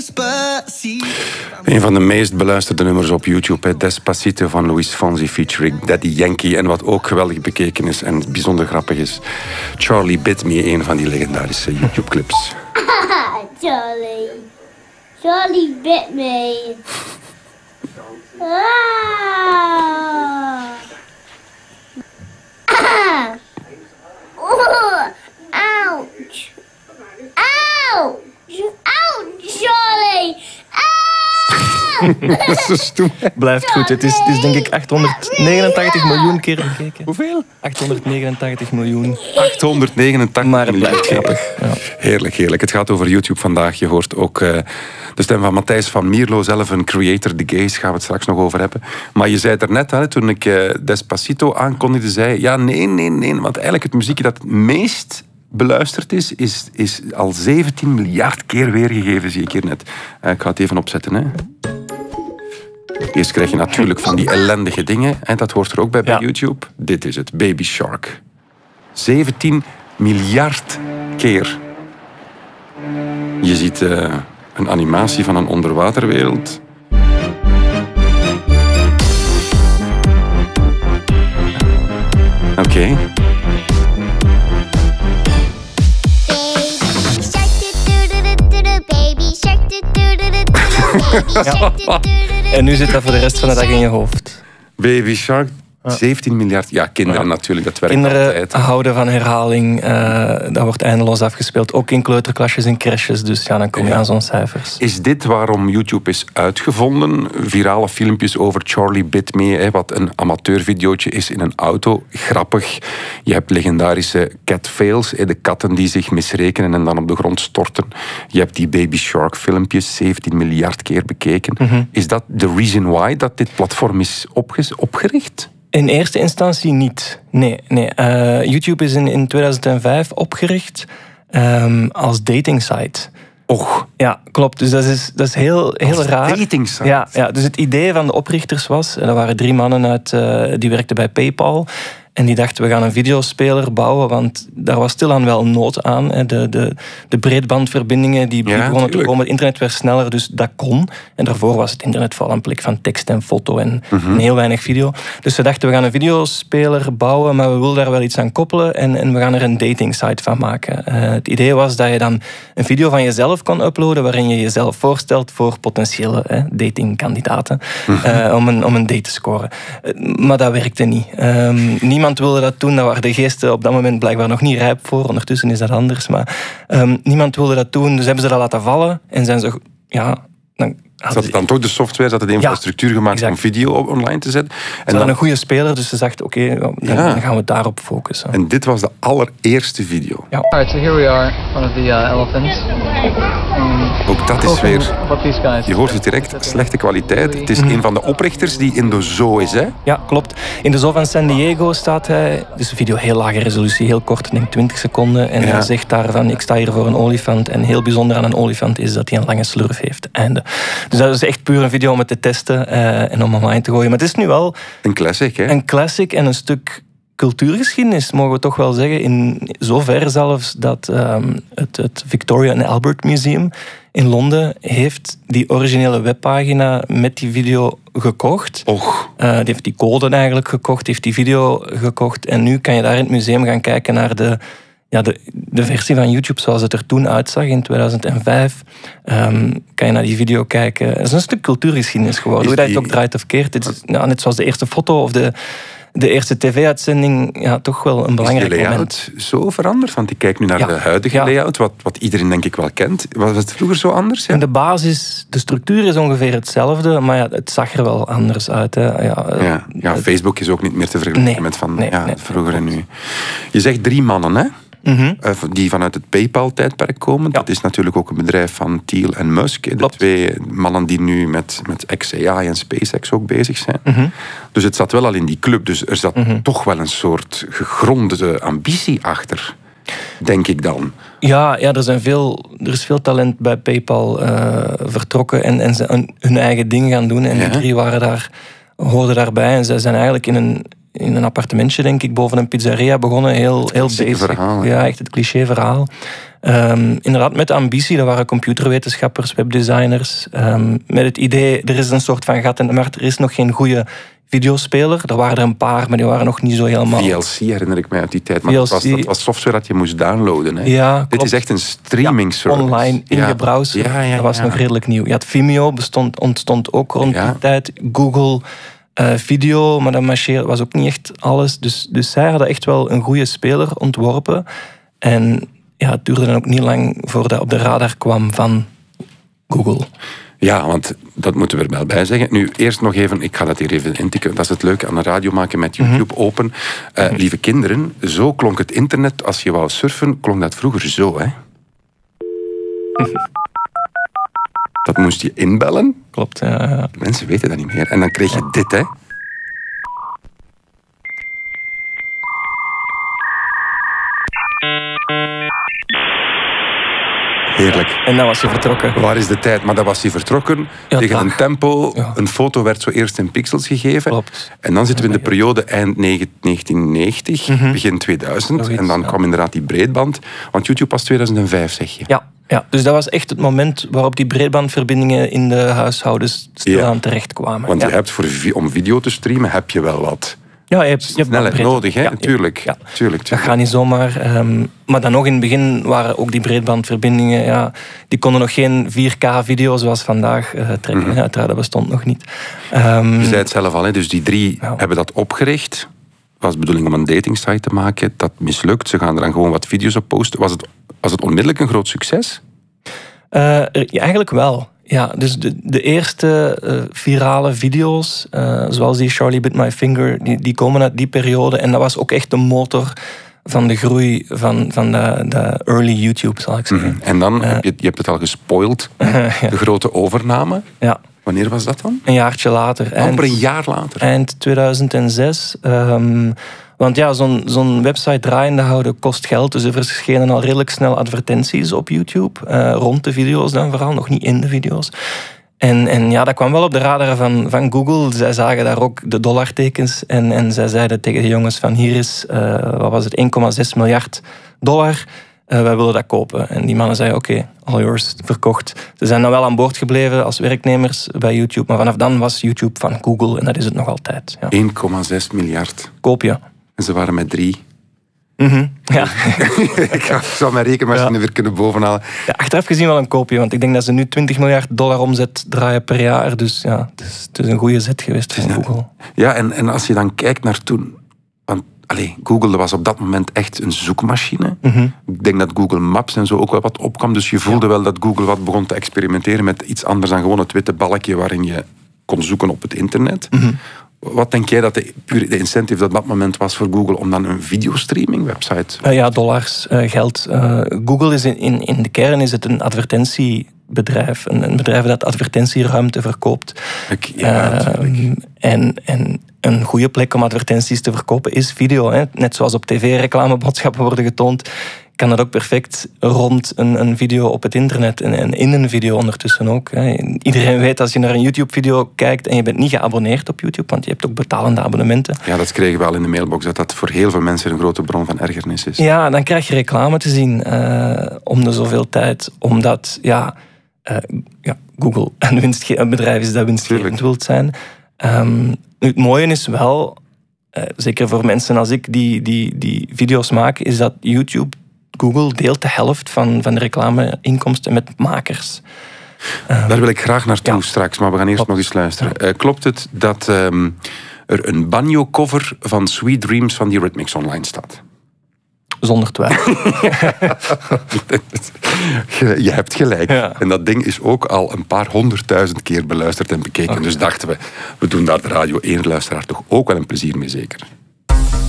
Een van de meest beluisterde nummers op YouTube, Despacito van Luis Fonsi featuring Daddy Yankee. En wat ook geweldig bekeken is en bijzonder grappig is, Charlie Bit Me, een van die legendarische YouTube-clips. Charlie bit me. Ouch. Ouch. Ouch, Charlie. Dat is zo stoem. Blijft goed. Het is denk ik 889 miljoen keer bekeken. Hoeveel? 889 miljoen. 889 Maar het blijft miljoen. grappig. Ja. Heerlijk, heerlijk. Het gaat over YouTube vandaag. Je hoort ook de stem van Matthijs van Mierlo, zelf een creator, The Gays, gaan we het straks nog over hebben. Maar je zei het er net, toen ik Despacito aankondigde, zei ja, nee. Want eigenlijk het muziekje dat het meest beluisterd is al 17 miljard keer weergegeven, zie ik hier net. Ik ga het even opzetten, hè. Eerst krijg je natuurlijk van die ellendige dingen. En dat hoort er ook bij YouTube. Dit is het, Baby Shark. 17 miljard keer. Je ziet een animatie van een onderwaterwereld. Oké. En nu zit dat voor de rest van de dag in je hoofd. Baby Shark, 17 miljard. Ja, kinderen natuurlijk, dat werkt Kinderen altijd. houden van herhaling. Dat wordt eindeloos afgespeeld. Ook in kleuterklasjes en crèches. Dus ja, dan kom je aan zo'n cijfers. Is dit waarom YouTube is uitgevonden? Virale filmpjes over Charlie Bit Me, wat een amateurvideootje is in een auto. Grappig. Je hebt legendarische cat fails, de katten die zich misrekenen en dan op de grond storten. Je hebt die Baby Shark filmpjes, 17 miljard keer bekeken. Is dat de reason why dat dit platform is opgericht? In eerste instantie niet. Nee. YouTube is in 2005 opgericht als datingsite. Och. Ja, klopt. Dus dat is heel raar. Datingsite. Ja, dus het idee van de oprichters was, dat waren 3 mannen die werkten bij PayPal. En die dachten, we gaan een videospeler bouwen, want daar was stilaan wel nood aan. De breedbandverbindingen die begonnen te komen, het internet werd sneller, dus dat kon. En daarvoor was het internet vooral een plek van tekst en foto en heel weinig video. Dus ze dachten, we gaan een videospeler bouwen, maar we willen daar wel iets aan koppelen en we gaan er een datingsite van maken. Het idee was dat je dan een video van jezelf kon uploaden, waarin je jezelf voorstelt voor potentiële datingkandidaten, om een date te scoren. Maar dat werkte niet. Niemand wilde dat doen. Daar waren de geesten op dat moment blijkbaar nog niet rijp voor. Ondertussen is dat anders. Maar niemand wilde dat doen. Dus hebben ze dat laten vallen. En zijn ze... Zat het dan toch de software, zat het de infrastructuur gemaakt om video online te zetten? En dan een goede speler, dus ze dachten, dan gaan we daarop focussen. En dit was de allereerste video. Ja. Alright, so here we are in front of the elephants. Ook dat is weer... Je hoort het direct, slechte kwaliteit. Het is een van de oprichters die in de zoo is, hè? Ja, klopt. In de zoo van San Diego staat hij. Dus een video heel lage resolutie, heel kort, ik denk 20 seconden. En hij zegt daarvan, ik sta hier voor een olifant. En heel bijzonder aan een olifant is dat hij een lange slurf heeft. Einde. Dus dat is echt puur een video om het te testen en om online te gooien. Maar het is nu wel... Een classic, hè? Een classic en een stuk cultuurgeschiedenis, mogen we toch wel zeggen. In zover zelfs dat het Victoria and Albert Museum in Londen heeft die originele webpagina met die video gekocht. Och. Die heeft die code eigenlijk gekocht, heeft die video gekocht. En nu kan je daar in het museum gaan kijken naar de versie van YouTube zoals het er toen uitzag in 2005. Kan je naar die video kijken. Het is een stuk cultuurgeschiedenis geworden. Hoe dat het ook draait of keert. Het is, net zoals de eerste foto of de eerste tv-uitzending, toch wel een belangrijk moment. Is de layout zo veranderd? Want ik kijk nu naar de huidige layout, wat iedereen denk ik wel kent. Was het vroeger zo anders? Ja? En de basis, de structuur is ongeveer hetzelfde, maar het zag er wel anders uit. Hè. Facebook is ook niet meer te vergelijken met vroeger en nu. Je zegt 3 mannen, hè? Die vanuit het PayPal-tijdperk komen. Ja. Dat is natuurlijk ook een bedrijf van Thiel en Musk. De 2 mannen die nu met xAI en SpaceX ook bezig zijn. Dus het zat wel al in die club. Dus er zat toch wel een soort gegronde ambitie achter. Denk ik dan. Ja, er is veel talent bij PayPal vertrokken. En ze hun eigen ding gaan doen. En die 3 hoorden daarbij. En ze zijn eigenlijk in in een appartementje, denk ik, boven een pizzeria begonnen. Heel basic. Verhaal, ja, echt het cliché verhaal. Inderdaad, met ambitie. Dat waren computerwetenschappers, webdesigners. Met het idee, er is een soort van gat in de markt. Er is nog geen goede videospeler. Er waren er een paar, maar die waren nog niet zo helemaal... VLC herinner ik mij uit die tijd. Maar dat was software dat je moest downloaden. Hè. Ja, Dit klopt. is echt een streaming service. Online, in je browser. Dat was nog redelijk nieuw. Ja, het Vimeo ontstond ook rond die tijd. Google Video, maar dat was ook niet echt alles. Dus zij hadden echt wel een goede speler ontworpen. En ja, het duurde dan ook niet lang voordat dat op de radar kwam van Google. Ja, want dat moeten we er wel bij zeggen. Nu, eerst nog even, ik ga dat hier even intikken. Dat is het leuke aan de radio maken met YouTube open. Lieve kinderen, zo klonk het internet. Als je wou surfen, klonk dat vroeger zo, hè. Dat moest je inbellen. Klopt, ja. Mensen weten dat niet meer. En dan kreeg je dit, hè. Heerlijk. En dan was je vertrokken. Waar is de tijd? Maar dan was hij vertrokken tegen een tempo. Ja. Een foto werd zo eerst in pixels gegeven. Klopt. En dan zitten we in de periode eind 1990, begin 2000. Zoiets, en dan kwam inderdaad die breedband. Want YouTube was 2005, zeg je. Ja, dus dat was echt het moment waarop die breedbandverbindingen in de huishoudens stilaan terechtkwamen. Want je hebt om video te streamen, heb je wel wat... Ja, je hebt snelheid nodig, hè? Tuurlijk. Ja. Tuurlijk. Dat gaat niet zomaar. Maar dan nog in het begin waren ook die breedbandverbindingen... die konden nog geen 4K-video zoals vandaag trekken. Uiteraard, dat bestond nog niet. Je zei het zelf al, hè? Dus die drie hebben dat opgericht. Het was de bedoeling om een datingsite te maken. Dat mislukt. Ze gaan er dan gewoon wat video's op posten. Was het onmiddellijk een groot succes? Eigenlijk wel. Ja, dus de eerste virale video's, zoals die Charlie Bit My Finger, die komen uit die periode. En dat was ook echt de motor van de groei van de early YouTube, zal ik zeggen. En dan, je hebt het al gespoild, de grote overname. Ja. Wanneer was dat dan? Een jaartje later. Amper een jaar later. Eind 2006. Want ja, zo'n website draaiende houden kost geld. Dus er verschenen al redelijk snel advertenties op YouTube. Rond de video's dan vooral, nog niet in de video's. En ja, dat kwam wel op de radar van Google. Zij zagen daar ook de dollartekens. En zij zeiden tegen de jongens van hier is, wat was het, $1,6 miljard. Wij willen dat kopen. En die mannen zeiden, oké, all yours, verkocht. Ze zijn dan wel aan boord gebleven als werknemers bij YouTube. Maar vanaf dan was YouTube van Google en dat is het nog altijd. Ja. 1,6 miljard. Koop je. En ze waren met 3. Ja. Ik zou mijn rekenmachine weer kunnen bovenhalen. Ja, achteraf gezien wel een koopje, want ik denk dat ze nu $20 miljard omzet draaien per jaar. Dus ja, het is een goede zet geweest van Google. Ja, en als je dan kijkt naar toen... Want Google was op dat moment echt een zoekmachine. Ik denk dat Google Maps en zo ook wel wat opkwam. Dus je voelde wel dat Google wat begon te experimenteren met iets anders dan gewoon het witte balkje waarin je kon zoeken op het internet. Wat denk jij dat de incentive op dat moment was voor Google om dan een videostreaming website... Ja, dollars, geld. Google is in de kern is het een advertentiebedrijf. Een bedrijf dat advertentieruimte verkoopt. En een goede plek om advertenties te verkopen is video. Hè. Net zoals op tv reclameboodschappen worden getoond, kan dat ook perfect rond een video op het internet en in een video ondertussen ook. Hè. Iedereen weet als je naar een YouTube-video kijkt en je bent niet geabonneerd op YouTube, want je hebt ook betalende abonnementen. Ja, dat kregen we al in de mailbox, dat voor heel veel mensen een grote bron van ergernis is. Ja, dan krijg je reclame te zien om de zoveel tijd, omdat Google een bedrijf is dat winstgevend wil zijn. Het mooie is wel, zeker voor mensen als ik die video's maken, is dat YouTube, Google deelt de helft van de reclameinkomsten met makers. Daar wil ik graag naartoe straks, maar we gaan eerst nog eens luisteren. Klopt het dat er een banjo-cover van Sweet Dreams van The Eurythmics online staat? Zonder twijfel. Je hebt gelijk. Ja. En dat ding is ook al een paar 100.000 keer beluisterd en bekeken. Dus dachten we doen daar de Radio 1 luisteraar toch ook wel een plezier mee, zeker.